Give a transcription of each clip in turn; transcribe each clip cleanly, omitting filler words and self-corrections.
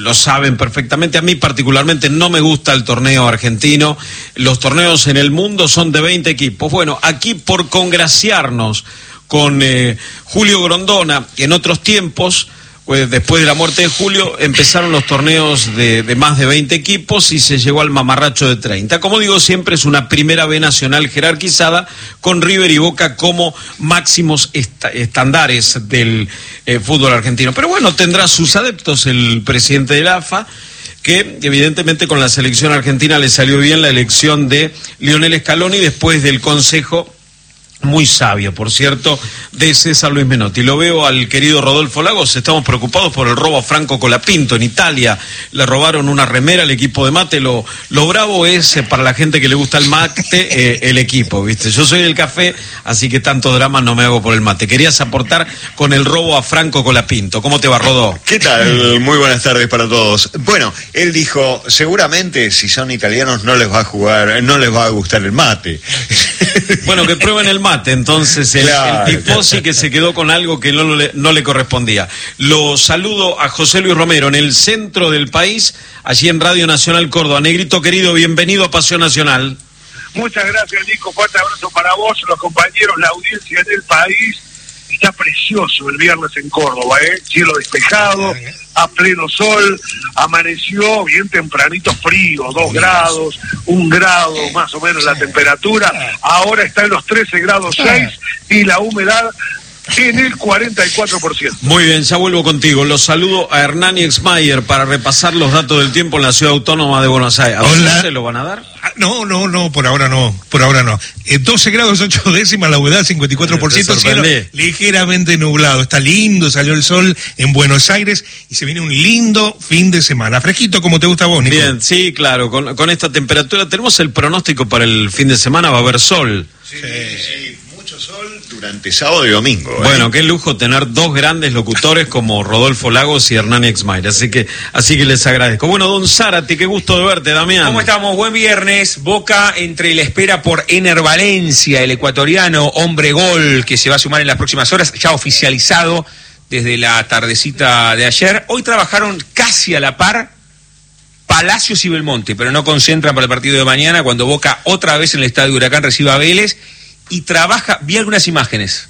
lo saben perfectamente. A mí particularmente no me gusta el torneo argentino. Los torneos en el mundo son de 20 equipos. Bueno, aquí por congraciarnos con Julio Grondona, en otros tiempos, pues después de la muerte de Julio, empezaron los torneos de más de 20 equipos y se llegó al mamarracho de 30. Como digo siempre, es una primera B nacional jerarquizada, con River y Boca como máximos estandares del fútbol argentino. Pero bueno, tendrá sus adeptos el presidente de la AFA, que evidentemente con la selección argentina le salió bien la elección de Lionel Scaloni después del consejo muy sabio, por cierto, de César Luis Menotti. Lo veo al querido Rodolfo Lagos. Estamos preocupados por el robo a Franco Colapinto en Italia. Le robaron una remera al equipo de mate. Lo bravo es, para la gente que le gusta el mate, el equipo, ¿viste? Yo soy del café, así que tanto drama no me hago por el mate. Querías aportar con el robo a Franco Colapinto. ¿Cómo te va, Rodó? ¿Qué tal? Muy buenas tardes para todos. Bueno, él dijo, seguramente si son italianos no les va a gustar el mate. Bueno, que prueben el mate, entonces el tifosi que se quedó con algo que no le correspondía. Lo saludo a José Luis Romero en el centro del país, allí en Radio Nacional Córdoba. Negrito querido, bienvenido a Pasión Nacional. Muchas gracias, Nico. Fuerte abrazo para vos, los compañeros, la audiencia del país. Está precioso el viernes en Córdoba, cielo despejado, a pleno sol, amaneció bien tempranito frío, 2 grados, 1 grado más o menos la temperatura, ahora está en los 13 grados 6 y la humedad en el 44%. Muy bien, ya vuelvo contigo. Los saludo a Hernán Exmayer para repasar los datos del tiempo en la ciudad autónoma de Buenos Aires. ¿A dónde se lo van a dar? No, por ahora no. 12 grados 8 décimas, la humedad 54%, cielo ligeramente nublado. Está lindo, salió el sol en Buenos Aires y se viene un lindo fin de semana. Fresquito, como te gusta a vos, Nico. Bien, sí, claro, con esta temperatura tenemos el pronóstico para el fin de semana, va a haber sol. Sí. Sol durante sábado y domingo. Bueno, qué lujo tener dos grandes locutores como Rodolfo Lagos y Hernán Exmayer, así que les agradezco. Bueno, don Zárate, qué gusto de verte, Damián. ¿Cómo estamos? Buen viernes. Boca entre la espera por Ener Valencia, el ecuatoriano, hombre gol, que se va a sumar en las próximas horas, ya oficializado desde la tardecita de ayer. Hoy trabajaron casi a la par Palacios y Belmonte, pero no concentran para el partido de mañana, cuando Boca otra vez en el estadio Huracán reciba a Vélez. Y vi algunas imágenes.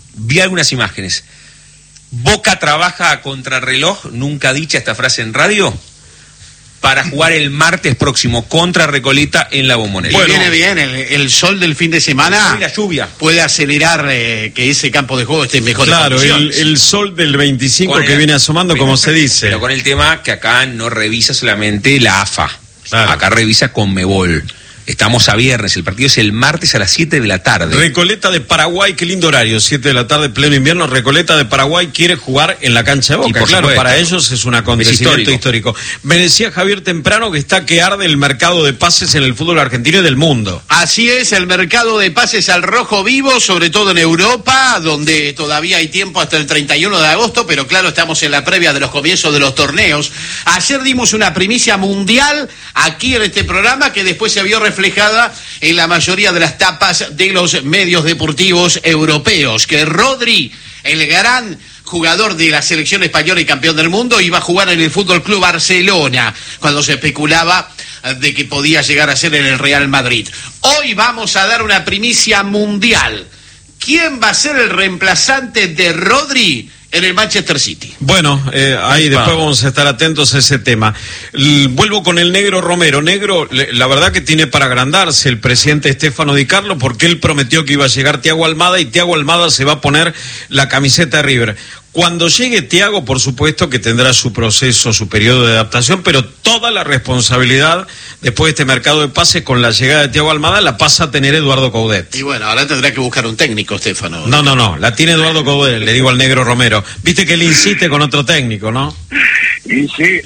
Boca trabaja a contrarreloj, nunca dicha esta frase en radio, para jugar el martes próximo contra Recoleta en la Bombonera. Bueno, viene bien, el sol del fin de semana, la lluvia puede acelerar que ese campo de juego esté mejor. Claro, el sol del 25 que viene asomando, como se dice. Pero con el tema que acá no revisa solamente la AFA, claro. Acá revisa Conmebol. Estamos a viernes, el partido es el martes a las 7 de la tarde. Recoleta de Paraguay, qué lindo horario, 7 de la tarde, pleno invierno. Recoleta de Paraguay quiere jugar en la cancha de Boca. Y por claro, supuesto, para ellos es un acontecimiento histórico. Me decía Javier temprano que está que arde el mercado de pases en el fútbol argentino y del mundo. Así es, el mercado de pases al rojo vivo, sobre todo en Europa, donde todavía hay tiempo hasta el 31 de agosto, pero claro, estamos en la previa de los comienzos de los torneos. Ayer dimos una primicia mundial aquí en este programa que después se vio reflejada en la mayoría de las tapas de los medios deportivos europeos, que Rodri, el gran jugador de la selección española y campeón del mundo, iba a jugar en el Fútbol Club Barcelona, cuando se especulaba de que podía llegar a ser en el Real Madrid. Hoy vamos a dar una primicia mundial. ¿Quién va a ser el reemplazante de Rodri en el Manchester City? Bueno, ahí después vamos a estar atentos a ese tema. Vuelvo con el Negro Romero. Negro, la verdad que tiene para agrandarse el presidente Stefano Di Carlo, porque él prometió que iba a llegar Thiago Almada y Thiago Almada se va a poner la camiseta de River. Cuando llegue Thiago, por supuesto que tendrá su proceso, su periodo de adaptación, pero toda la responsabilidad después de este mercado de pases con la llegada de Thiago Almada la pasa a tener Eduardo Coudet. Y bueno, ahora tendrá que buscar un técnico, Stefano. No, la tiene Eduardo Coudet, le digo al Negro Romero. Viste que él insiste con otro técnico, ¿no? Y sí,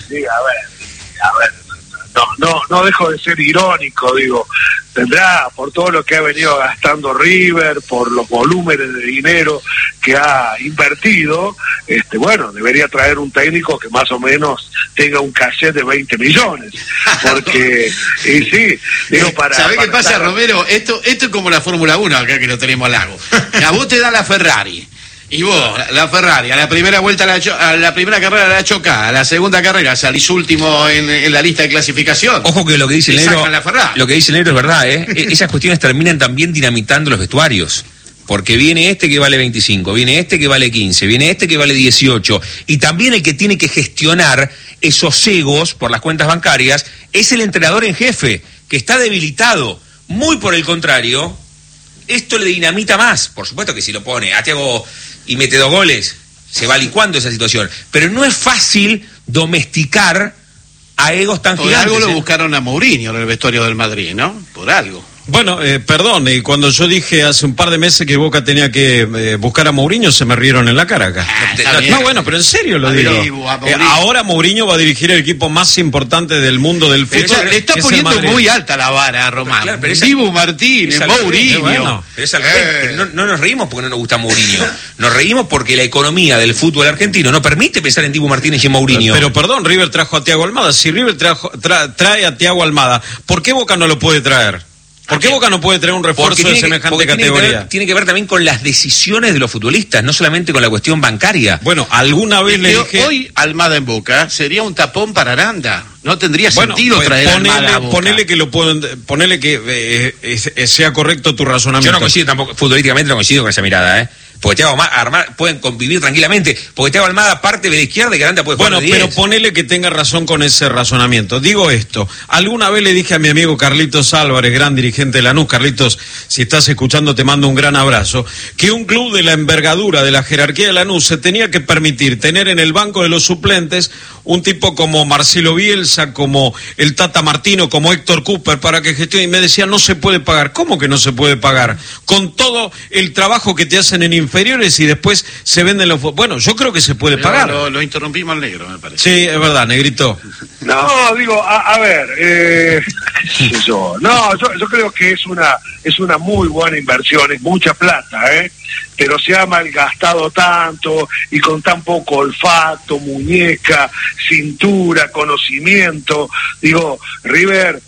a ver. No dejo de ser irónico, digo, tendrá por todo lo que ha venido gastando River, por los volúmenes de dinero que ha invertido, bueno, debería traer un técnico que más o menos tenga un caché de 20 millones, porque, y sí, digo, ¿Sabés qué pasa, Romero? Esto es como la Fórmula 1, acá que lo tenemos al lago. A vos te da la Ferrari, Y vos, la Ferrari, a la primera vuelta, a la primera carrera la chocá, a la segunda carrera salís último en la lista de clasificación. Ojo que lo que dice el negro, lo que dice el negro es verdad, esas cuestiones terminan también dinamitando los vestuarios. Porque viene este que vale 25, viene este que vale 15, viene este que vale 18. Y también el que tiene que gestionar esos egos por las cuentas bancarias es el entrenador en jefe, que está debilitado. Muy por el contrario, esto le dinamita más. Por supuesto que si lo pone a Thiago y mete 2 goles, se va licuando esa situación. Pero no es fácil domesticar a egos tan gigantes. Por algo lo buscaron a Mourinho en el vestuario del Madrid, ¿no? Por algo. Bueno, perdón, y cuando yo dije hace un par de meses que Boca tenía que buscar a Mourinho, se me rieron en la cara acá. No, bueno, pero en serio lo digo. Ahora Mourinho va a dirigir el equipo más importante del mundo del fútbol. Le está poniendo muy alta la vara, Román. Claro, Dibu Martínez, Mourinho. Bueno, pero es al revés. Pero no nos reímos porque no nos gusta Mourinho. Nos reímos porque la economía del fútbol argentino no permite pensar en Dibu Martínez y en Mourinho. Pero perdón, River trajo a Thiago Almada. Si River trae a Thiago Almada, ¿por qué Boca no lo puede traer? ¿Por qué Boca no puede traer un refuerzo de semejante categoría? Tiene que ver también con las decisiones de los futbolistas, no solamente con la cuestión bancaria. Bueno, alguna vez le dije... Hoy Almada en Boca sería un tapón para Aranda. No tendría sentido traer a Almada a Boca. Ponele que sea correcto tu razonamiento. Yo no coincido tampoco, futbolísticamente no coincido con esa mirada, Porque Thiago Almada pueden convivir tranquilamente. Porque Thiago Almada parte de la izquierda y Aranda puede jugar de 10. Pero ponele que tenga razón con ese razonamiento. Digo esto. Alguna vez le dije a mi amigo Carlitos Álvarez, gran dirigente de Lanús, Carlitos, si estás escuchando te mando un gran abrazo, que un club de la envergadura, de la jerarquía de Lanús, se tenía que permitir tener en el banco de los suplentes un tipo como Marcelo Bielsa, como el Tata Martino, como Héctor Cooper, para que gestione. Y me decía, no se puede pagar. ¿Cómo que no se puede pagar? Con todo el trabajo que te hacen en inferiores y después se venden los... Bueno, yo creo que se puede pagar. Lo interrumpimos al negro, me parece. Sí, es verdad, negrito. No, digo, a ver, qué sé yo. No, yo creo que es una muy buena inversión, es mucha plata, pero se ha malgastado tanto y con tan poco olfato, muñeca, cintura, conocimiento. Digo, River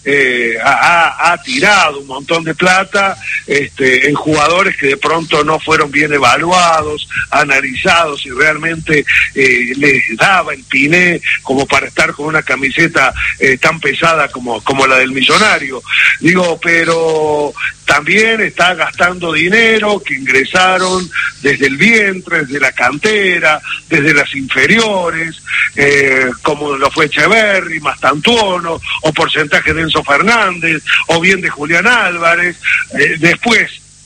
ha tirado un montón de plata en jugadores que de pronto no fueron bien evaluados, analizados, y realmente les daba el piné como para estar con una camiseta tan pesada como la del Millonario. Digo, pero también está gastando dinero que ingresaron desde el vientre, desde la cantera, desde las inferiores, como lo fue Echeverri, Mastantuono, o porcentaje de Enzo Fernández, o bien de Julián Álvarez. Después,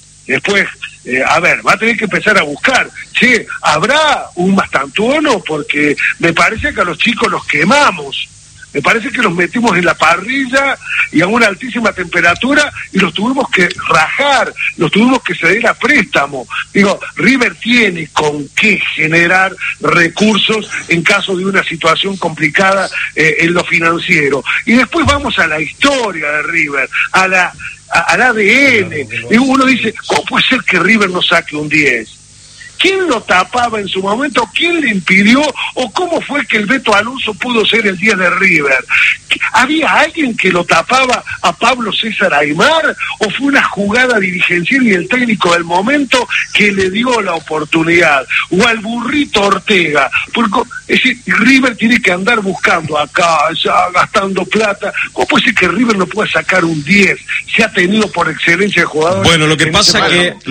a ver, va a tener que empezar a buscar. Che, ¿habrá un Mastantuono? Porque me parece que a los chicos los quemamos. Me parece que los metimos en la parrilla y a una altísima temperatura y los tuvimos que rajar, los tuvimos que ceder a préstamo. Digo, River tiene con qué generar recursos en caso de una situación complicada en lo financiero. Y después vamos a la historia de River, al ADN. Y uno dice, ¿cómo puede ser que River no saque un 10? ¿Quién lo tapaba en su momento? ¿Quién le impidió? ¿O cómo fue que el Beto Alonso pudo ser el 10 de River? ¿Había alguien que lo tapaba a Pablo César Aimar? ¿O fue una jugada dirigencial y el técnico del momento que le dio la oportunidad? ¿O al burrito Ortega? Porque River tiene que andar buscando acá, allá, gastando plata. ¿Cómo puede ser que River no pueda sacar un 10? Se ha tenido por excelencia de jugadores. Bueno, lo que pasa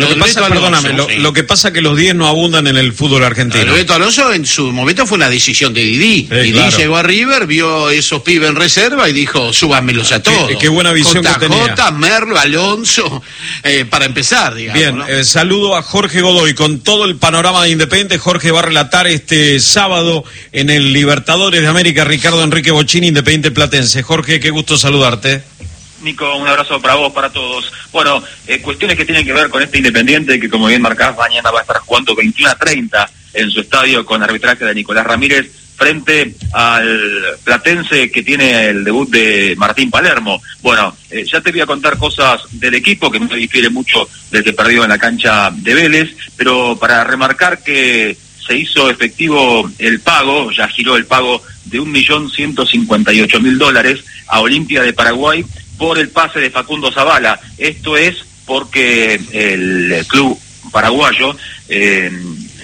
que los 10 no abundan en el fútbol argentino. El Beto Alonso en su momento fue una decisión de Didi. Didi claro. Llegó a River, vio esos pibes en reserva y dijo, súbanmelos a todos. Qué buena visión que tenía. Merlo, Alonso, para empezar, digamos. Bien, ¿no? Saludo a Jorge Godoy. Con todo el panorama de Independiente, Jorge va a relatar este sábado en el Libertadores de América, Ricardo Enrique Bocchini, Independiente Platense. Jorge, qué gusto saludarte. Nico, un abrazo para vos, para todos. Bueno, cuestiones que tienen que ver con este Independiente que, como bien marcás, mañana va a estar jugando 21:30 en su estadio con arbitraje de Nicolás Ramírez frente al Platense que tiene el debut de Martín Palermo. Bueno, ya te voy a contar cosas del equipo que no difiere mucho del que perdió en la cancha de Vélez, pero para remarcar que se hizo efectivo el pago, ya giró el pago de $1.158.000 a Olimpia de Paraguay por el pase de Facundo Zavala. Esto es porque el club paraguayo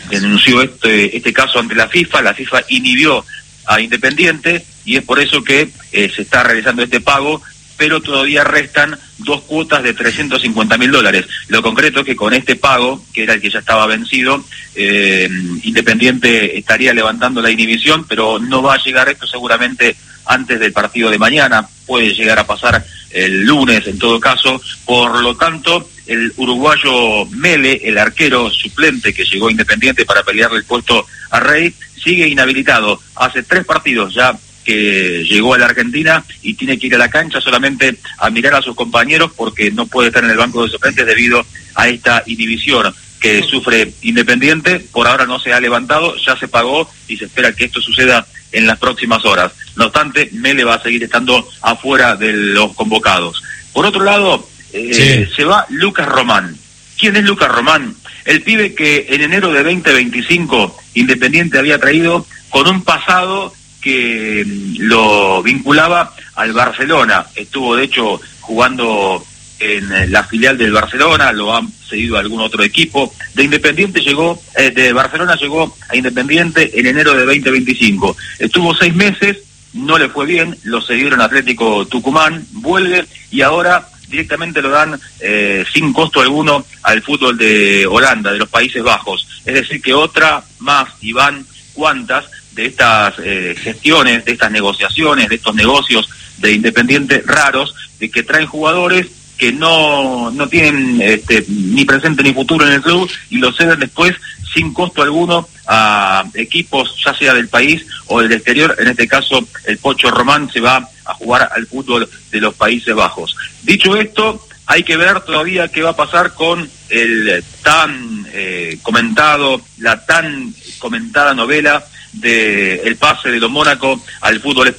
denunció este caso ante la FIFA inhibió a Independiente y es por eso que se está realizando este pago, pero todavía restan 2 cuotas de $350.000. Lo concreto es que con este pago, que era el que ya estaba vencido, Independiente estaría levantando la inhibición, pero no va a llegar esto seguramente antes del partido de mañana, puede llegar a pasar el lunes en todo caso. Por lo tanto, el uruguayo Mele, el arquero suplente que llegó a Independiente para pelearle el puesto a Rey, sigue inhabilitado. Hace 3 partidos ya que llegó a la Argentina y tiene que ir a la cancha solamente a mirar a sus compañeros porque no puede estar en el banco de suplentes debido a esta inhibición que sufre Independiente. Por ahora no se ha levantado, ya se pagó y se espera que esto suceda en las próximas horas. No obstante, Mele va a seguir estando afuera de los convocados. Por otro lado, se va Lucas Román. ¿Quién es Lucas Román? El pibe que en enero de 2025 Independiente había traído con un pasado que lo vinculaba al Barcelona. Estuvo de hecho jugando en la filial del Barcelona, lo han cedido a algún otro equipo. De Barcelona llegó a Independiente en enero de 2025. Estuvo 6 meses, no le fue bien, lo cedieron a Atlético Tucumán, vuelve y ahora directamente lo dan sin costo alguno al fútbol de Holanda, de los Países Bajos. Es decir, que otra más, y van cuantas de estas gestiones, de estas negociaciones, de estos negocios de Independiente raros, de que traen jugadores que no tienen ni presente ni futuro en el club y lo ceden después sin costo alguno a equipos ya sea del país o del exterior. En este caso el Pocho Román se va a jugar al fútbol de los Países Bajos. Dicho esto, hay que ver todavía qué va a pasar con el la tan comentada novela de el pase de Mónaco al fútbol,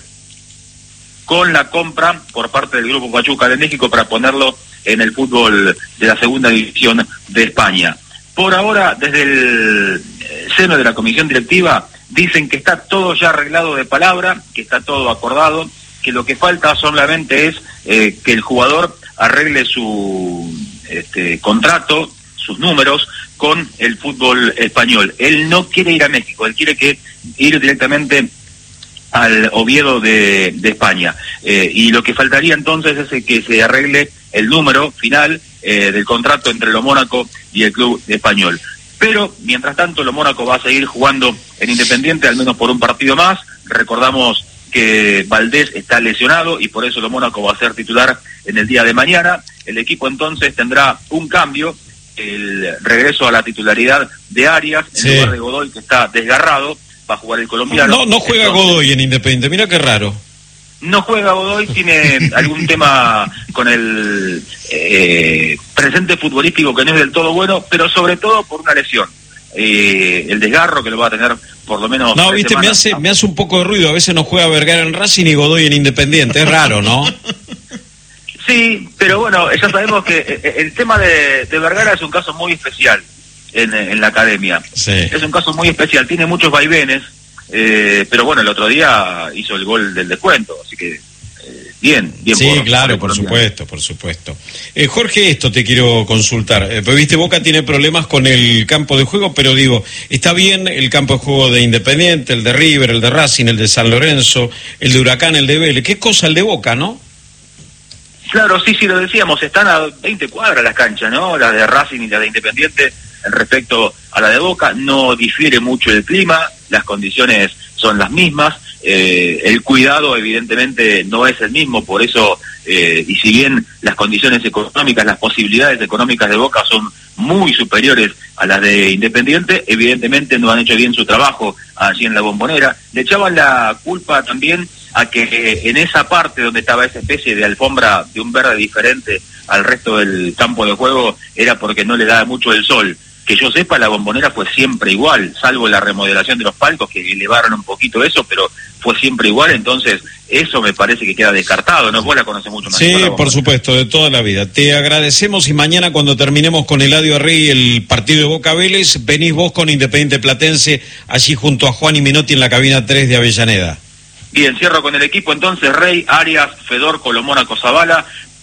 con la compra por parte del Grupo Pachuca de México para ponerlo en el fútbol de la segunda división de España. Por ahora, desde el seno de la comisión directiva, dicen que está todo ya arreglado de palabra, que está todo acordado, que lo que falta solamente es que el jugador arregle su contrato, sus números, con el fútbol español. Él no quiere ir a México, él quiere ir directamente al Oviedo de España. Y lo que faltaría entonces es que se arregle el número final del contrato entre lo Mónaco y el club español. Pero, mientras tanto, lo Mónaco va a seguir jugando en Independiente, al menos por un partido más. Recordamos que Valdés está lesionado y por eso lo Mónaco va a ser titular en el día de mañana. El equipo entonces tendrá un cambio, el regreso a la titularidad de Arias, en lugar de Godoy, que está desgarrado. Va a jugar el colombiano. No juega Godoy en Independiente, mira qué raro. No juega Godoy, tiene algún tema con el presente futbolístico que no es del todo bueno, pero sobre todo por una lesión. El desgarro que lo va a tener por lo menos. No, viste, me hace un poco de ruido. A veces no juega Vergara en Racing y Godoy en Independiente. Es raro, ¿no? Sí, pero bueno, ya sabemos que el tema de Vergara es un caso muy especial en la academia. Sí. Es un caso muy especial, tiene muchos vaivenes. Pero bueno, el otro día hizo el gol del descuento, así que bien. Sí, claro, por supuesto. Jorge, esto te quiero consultar. Pues viste, Boca tiene problemas con el campo de juego, pero digo, está bien el campo de juego de Independiente, el de River, el de Racing, el de San Lorenzo, el de Huracán, el de Vélez. ¿Qué cosa el de Boca, no? Claro, sí, lo decíamos, están a 20 cuadras las canchas, ¿no? Las de Racing y las de Independiente. Respecto a la de Boca, no difiere mucho el clima, las condiciones son las mismas, el cuidado evidentemente no es el mismo, por eso, y si bien las condiciones económicas, las posibilidades económicas de Boca son muy superiores a las de Independiente, evidentemente no han hecho bien su trabajo allí en la Bombonera. Le echaban la culpa también a que en esa parte donde estaba esa especie de alfombra de un verde diferente al resto del campo de juego, era porque no le daba mucho el sol. Que yo sepa, la Bombonera fue siempre igual, salvo la remodelación de los palcos, que elevaron un poquito eso, pero fue siempre igual, entonces eso me parece que queda descartado, ¿no? Vos la conocés mucho más. Sí, por supuesto, de toda la vida. Te agradecemos y mañana cuando terminemos con Eladio Arrey el partido de Boca Vélez, venís vos con Independiente Platense, allí junto a Juan y Menotti en la cabina 3 de Avellaneda. Bien, cierro con el equipo entonces: Rey, Arias, Fedor, Colomónaco, Zavala,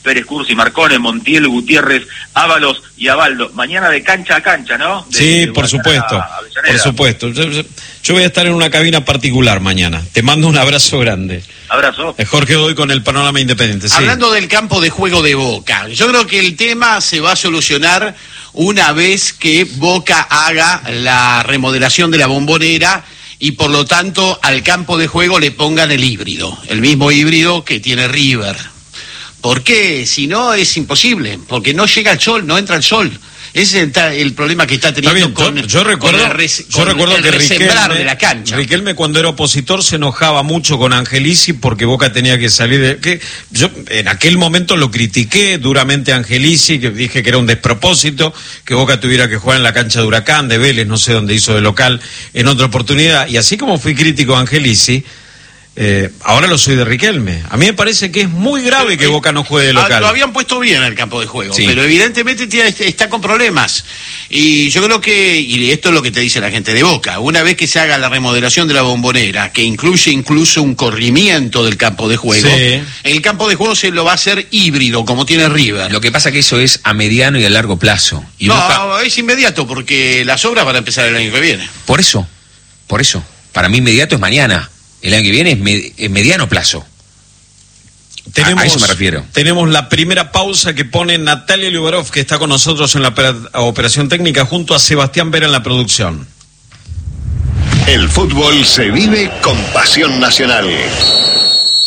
Pérez Cursi, Marcone, Montiel, Gutiérrez, Ábalos y Abaldo. Mañana de cancha a cancha, ¿no? Sí, por supuesto, por supuesto. Yo voy a estar en una cabina particular mañana. Te mando un abrazo grande. Abrazo. Jorge Godoy con el Panorama Independiente. Sí. Hablando del campo de juego de Boca, yo creo que el tema se va a solucionar una vez que Boca haga la remodelación de la Bombonera y por lo tanto al campo de juego le pongan el híbrido, el mismo híbrido que tiene River. ¿Por qué? Si no es imposible, porque no llega el sol, no entra el sol. Ese es el problema que está teniendo yo recuerdo que resembrar de la cancha. Riquelme cuando era opositor se enojaba mucho con Angelici porque Boca tenía que salir yo en aquel momento lo critiqué duramente a Angelici, que dije que era un despropósito que Boca tuviera que jugar en la cancha de Huracán, de Vélez, no sé dónde hizo de local en otra oportunidad, y así como fui crítico a Angelici, ahora lo soy de Riquelme. A mí me parece que es muy grave que Boca no juegue de local. Lo habían puesto bien en el campo de juego, sí, pero evidentemente está con problemas. Y yo creo que, y esto es lo que te dice la gente de Boca, una vez que se haga la remodelación de la Bombonera, que incluye incluso un corrimiento del campo de juego, sí, el campo de juego se lo va a hacer híbrido, como tiene River. Lo que pasa que eso es a mediano y a largo plazo. Y no, Boca... es inmediato, porque las obras van a empezar el año que viene. Por eso. Para mí inmediato es mañana. El año que viene es mediano plazo. A eso me refiero. Tenemos la primera pausa que pone Natalia Liubarov, que está con nosotros en la operación técnica, junto a Sebastián Vera en la producción. El fútbol se vive con pasión nacional.